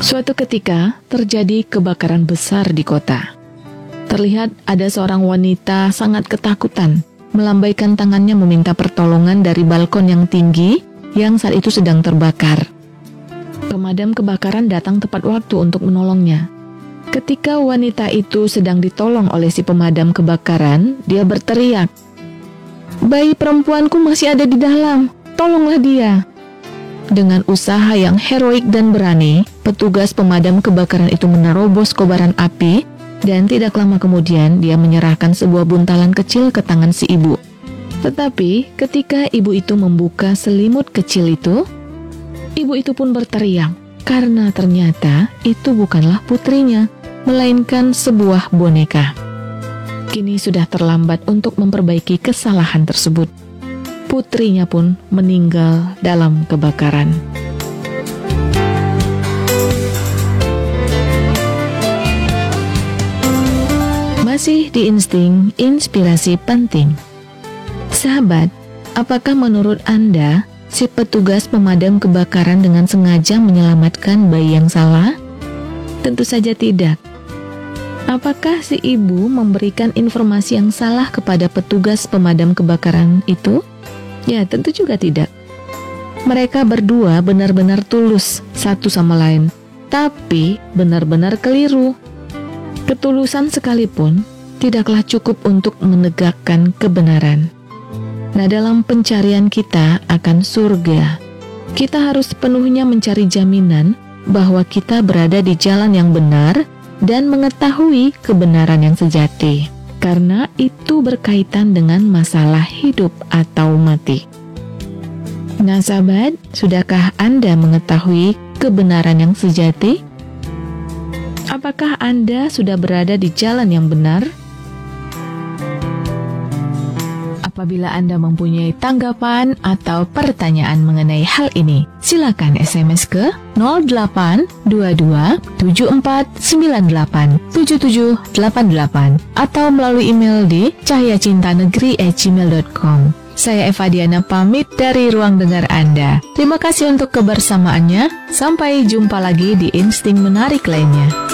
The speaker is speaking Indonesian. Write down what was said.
Suatu ketika terjadi kebakaran besar di kota. Terlihat ada seorang wanita sangat ketakutan, melambaikan tangannya meminta pertolongan dari balkon yang tinggi yang saat itu sedang terbakar. Pemadam kebakaran datang tepat waktu untuk menolongnya. Ketika wanita itu sedang ditolong oleh si pemadam kebakaran, dia berteriak, "Bayi perempuanku masih ada di dalam, tolonglah dia." Dengan usaha yang heroik dan berani, petugas pemadam kebakaran itu menerobos kobaran api dan tidak lama kemudian dia menyerahkan sebuah buntalan kecil ke tangan si ibu. Tetapi ketika ibu itu membuka selimut kecil itu, ibu itu pun berteriak karena ternyata itu bukanlah putrinya, melainkan sebuah boneka. Kini sudah terlambat untuk memperbaiki kesalahan tersebut. Putrinya pun meninggal dalam kebakaran. Masih di Insting Inspirasi Penting. Sahabat, apakah menurut Anda si petugas pemadam kebakaran dengan sengaja menyelamatkan bayi yang salah? Tentu saja tidak. Apakah si ibu memberikan informasi yang salah kepada petugas pemadam kebakaran itu? Ya, tentu juga tidak. Mereka berdua benar-benar tulus satu sama lain, tapi benar-benar keliru. Ketulusan sekalipun tidaklah cukup untuk menegakkan kebenaran. Nah, dalam pencarian kita akan surga, kita harus sepenuhnya mencari jaminan bahwa kita berada di jalan yang benar dan mengetahui kebenaran yang sejati. Karena itu berkaitan dengan masalah hidup atau mati. Nah sahabat, sudahkah Anda mengetahui kebenaran yang sejati? Apakah Anda sudah berada di jalan yang benar? Apabila Anda mempunyai tanggapan atau pertanyaan mengenai hal ini, silakan SMS ke 082274987788 atau melalui email di cahayacintanegeri@gmail.com. Saya Eva Diana pamit dari ruang dengar Anda. Terima kasih untuk kebersamaannya. Sampai jumpa lagi di Insting Menarik lainnya.